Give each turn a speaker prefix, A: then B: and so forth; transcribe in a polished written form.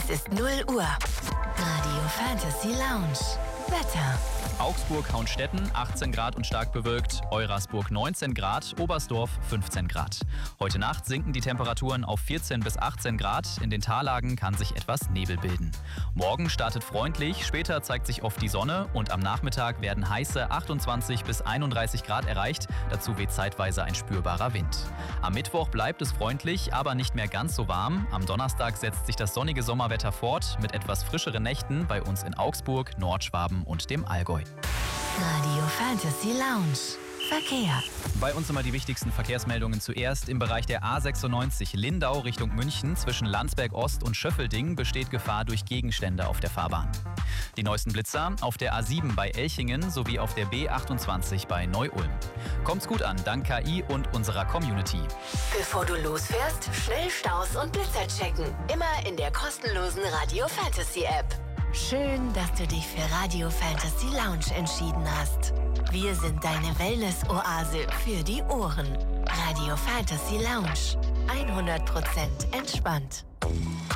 A: Es ist 0 Uhr. Radio Fantasy Lounge. Wetter.
B: Augsburg-Haunstetten 18 Grad und stark bewölkt, Eurasburg 19 Grad, Oberstdorf 15 Grad. Heute Nacht sinken die Temperaturen auf 14 bis 18 Grad, in den Tallagen kann sich etwas Nebel bilden. Morgen startet freundlich, später zeigt sich oft die Sonne und am Nachmittag werden heiße 28 bis 31 Grad erreicht, dazu weht zeitweise ein spürbarer Wind. Am Mittwoch bleibt es freundlich, aber nicht mehr ganz so warm. Am Donnerstag setzt sich das sonnige Sommerwetter fort mit etwas frischeren Nächten bei uns in Augsburg, Nordschwaben und dem Allgäu.
A: Radio Fantasy Lounge. Verkehr.
B: Bei uns immer die wichtigsten Verkehrsmeldungen zuerst. Im Bereich der A96 Lindau Richtung München zwischen Landsberg Ost und Schöffelding besteht Gefahr durch Gegenstände auf der Fahrbahn. Die neuesten Blitzer auf der A7 bei Elchingen sowie auf der B28 bei Neu-Ulm. Kommt's gut an, dank KI und unserer Community.
A: Bevor du losfährst, schnell Staus und Blitzer checken. Immer in der kostenlosen Radio Fantasy App. Schön, dass du dich für Radio Fantasy Lounge entschieden hast. Wir sind deine Wellness-Oase für die Ohren. Radio Fantasy Lounge. 100% entspannt.